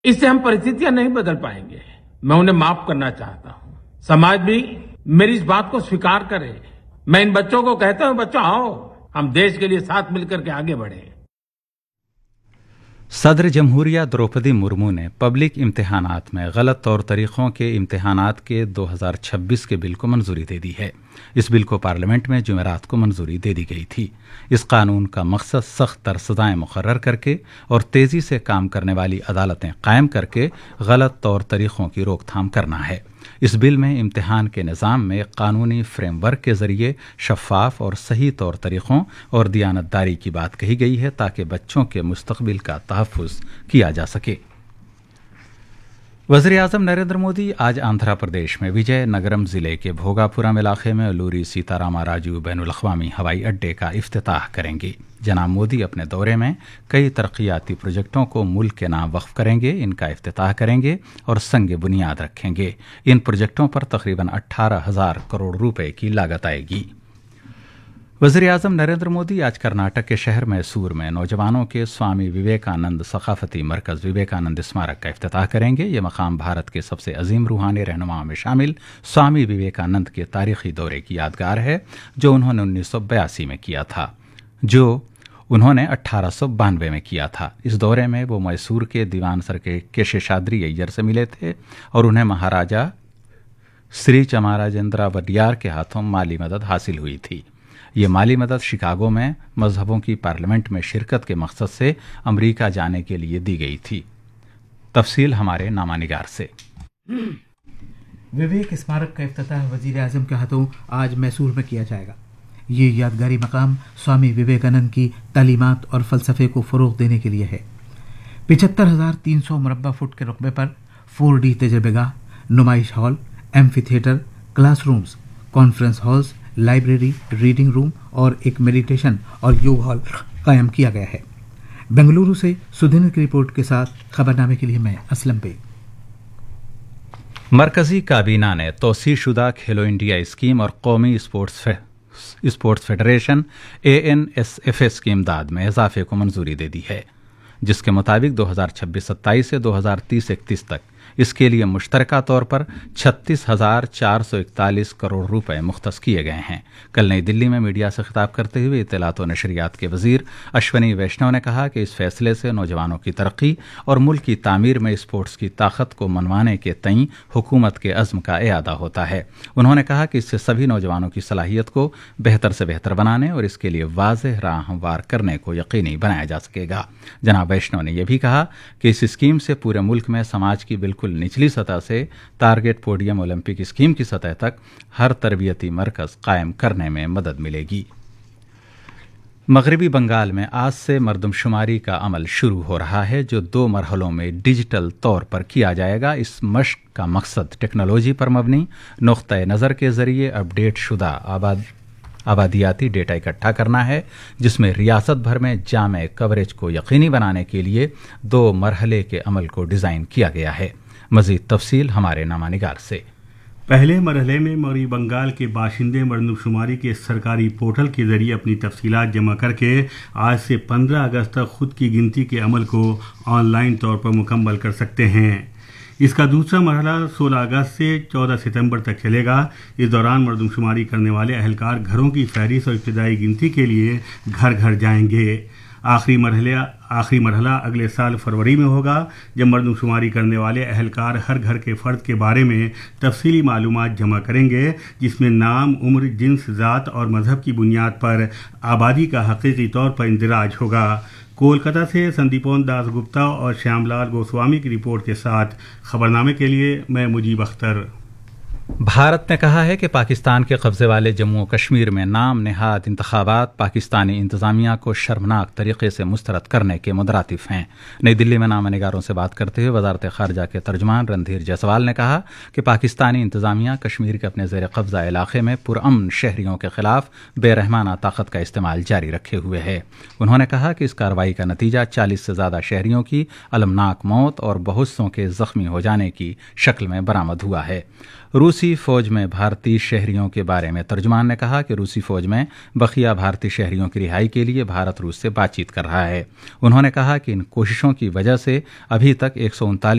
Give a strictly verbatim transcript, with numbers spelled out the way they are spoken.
इससे हम परिस्थितियां नहीं बदल पाएंगे। मैं उन्हें माफ करना चाहता हूं। समाज भी मेरी इस बात को स्वीकार करे। मैं इन बच्चों को कहता हूं, बच्चों आओ, हम देश के लिए साथ मिलकर के आगे बढ़े। सदर जमहूरिया द्रौपदी मुर्मू ने पब्लिक इम्तिहानात में गलत तौर तरीक़ों के इम्तिहानात के दो हज़ार छब्बीस के बिल को मंजूरी दे दी है। इस बिल को पार्लियामेंट में जुमेरात को मंजूरी दे दी गई थी। इस कानून का मकसद सख्त तर सजाएं मुकर्रर करके और तेज़ी से काम करने वाली अदालतें कायम करके गलत तौर तरीक़ों की रोकथाम करना है। इस बिल में इम्तिहान के निज़ाम में कानूनी फ्रेमवर्क के ज़रिए शफ़ाफ और सही तौर तरीक़ों और दियानतदारी की बात कही गई है ताकि बच्चों के मुस्तक़बिल का तहफ़्फ़ुज़ किया जा सके। वज़ीर-ए-आज़म नरेंद्र मोदी आज आंध्र प्रदेश में विजय नगरम ज़िले के भोगापुरम इलाके में अल्लूरी सीतारामा राजू बैनुल-अक़वामी हवाई अड्डे का इफ्तिताह करेंगे। जनाब मोदी अपने दौरे में कई तरक्याती प्रोजेक्टों को मुल्क के नाम वक्फ करेंगे, इनका इफ्तिताह करेंगे और संग बुनियाद रखेंगे। इन प्रोजेक्टों पर तकरीबन अट्ठारह हज़ार करोड़ रुपए की लागत आएगी। वज़ीर-ए-आज़म नरेंद्र मोदी आज कर्नाटक के शहर मैसूर में नौजवानों के स्वामी विवेकानंद सकाफती मरकज़ विवेकानंद स्मारक का इफ्तिताह करेंगे। ये मकाम भारत के सबसे अजीम रूहानी रहनुमाओं में शामिल स्वामी विवेकानंद के तारीखी दौरे की यादगार है जो उन्होंने उन्नीस सौ बयासी में किया था जो उन्होंने अट्ठारह सौ बानवे में किया था। इस दौरे में वो मैसूर के दीवान सर के केशेषाद्री अय्यर से मिले थे और उन्हें महाराजा श्री चमाराजेंद्र वडियार के हाथों माली मदद हासिल हुई थी। ये माली मदद शिकागो में मजहबों की पार्लियामेंट में शिरकत के मकसद से अमेरिका जाने के लिए दी गई थी। तफसील हमारे नामानिगार से। विवेक स्मारक का इफ्तिताह वजीर आज़म के हाथों आज मैसूर में किया जाएगा। ये यादगारी मकाम स्वामी विवेकानंद की तालीमात और फ़लसफ़े को फ़रोग़ देने के लिए है। पिछहत्तर हज़ार तीन सौ मुरब्बा फुट के रकबे पर फोर डी तजर्बेगाह, नुमाइश hall, amphi theatre, classrooms, conference halls, library, reading room और एक मेडिटेशन और योग हॉल कायम किया गया है। बेंगलुरु से सुधीर की रिपोर्ट के साथ खबरनामे के लिए मैं असलम पे। मरकजी काबीना ने तौसीशुदा खेलो इंडिया स्कीम और कौमी स्पोर्ट्स फे, sports federation A N S F S की इमदाद में इजाफे को मंजूरी दे दी है, जिसके मुताबिक दो हज़ार छब्बीस सत्ताईस से दो हज़ार तीस इकतीस तक इसके लिए मुश्तरका तौर पर छत्तीस हजार चार सौ इकतालीस करोड़ रुपए मुख्तस किए गए हैं। कल नई दिल्ली में मीडिया से खिताब करते हुए इत्तलात व नशरियात के वजीर अश्वनी वैष्णव ने कहा कि इस फैसले से नौजवानों की तरक्की और मुल्क की तामीर में स्पोर्ट्स की ताकत को मनवाने के तईं हुकूमत के अज़्म का इयादा होता है। उन्होंने कहा कि इससे सभी नौजवानों की सलाहियत को बेहतर से बेहतर बनाने और इसके लिए वाज़ेह राह हमवार करने को यकीनी बनाया जा सकेगा। जनाब वैष्णव ने यह भी कहा कि इस स्कीम से पूरे मुल्क में समाज की बिल्कुल निचली सतह से टारगेट पोडियम ओलंपिक स्कीम की सतह तक हर तरबियती मरकज कायम करने में मदद मिलेगी। मगरबी बंगाल में आज से मरदमशुमारी का अमल शुरू हो रहा है जो दो मरहलों में डिजिटल तौर पर किया जाएगा। इस मश्क का मकसद टेक्नोलॉजी पर मबनी नुक्ता नज़र के जरिए अपडेट शुदा आबाद आबादियाती डेटा इकट्ठा करना है, जिसमें रियासत भर में जामे कवरेज को यकीनी बनाने के लिए दो मरहले के अमल को डिज़ाइन किया गया है। मज़ीद तफसील हमारे नामानिगार से। पहले मरहले में मगरबी बंगाल के बाशिंदे मरदमशुमारी के सरकारी पोर्टल के जरिए अपनी तफसीलात जमा करके आज से पंद्रह अगस्त तक खुद की गिनती के अमल को ऑनलाइन तौर पर मुकम्मल कर सकते हैं। इसका दूसरा मरहला सोलह अगस्त से चौदह सितंबर तक चलेगा। इस दौरान मरदमशुमारी करने वाले अहलकार घरों की फहरिस्त और इब्तदाई गिनती के लिए घर घर जाएंगे। आखिरी मरहले आखिरी मरहला अगले साल फरवरी में होगा, जब मरदमशुमारी करने वाले अहलकार हर घर के फ़र्द के बारे में तफसीली मालूमात जमा करेंगे, जिसमें नाम, उम्र, जिन्स, ज़ात और मजहब की बुनियाद पर आबादी का हकीकी तौर पर इंदिराज होगा। कोलकाता से संदीपोन दास गुप्ता और श्यामलाल गोस्वामी की रिपोर्ट के साथ खबरनामे के लिए मैं मुजीब अख्तर। भारत ने कहा है कि पाकिस्तान के कब्जे वाले जम्मू कश्मीर में नाम नेहाद इंतखाबात पाकिस्तानी इंतज़ामिया को शर्मनाक तरीके से मुस्तरद करने के मुतरातिफ हैं। नई दिल्ली में नामनिगारों से बात करते हुए वजारत खारजा के तर्जमान रणधीर जायसवाल ने कहा कि पाकिस्तानी इंतज़ामिया कश्मीर के अपने ज़ेर कब्जा इलाके में पुरअमन शहरियों के खिलाफ बेरहमाना ताकत का इस्तेमाल जारी रखे हुए है। उन्होंने कहा कि इस कार्रवाई का नतीजा चालीस से ज़्यादा शहरियों की अलमनाक मौत और बहुत सौ के जख्मी हो जाने की शक्ल में बरामद हुआ है। रूसी रूसी फौज में भारतीय शहरियों के बारे में तर्जुमान ने कहा कि रूसी फौज में बकिया भारतीय शहरियों की रिहाई के लिए भारत रूस से बातचीत कर रहा है। उन्होंने कहा कि इन कोशिशों की वजह से अभी तक एक सौ उनतालीस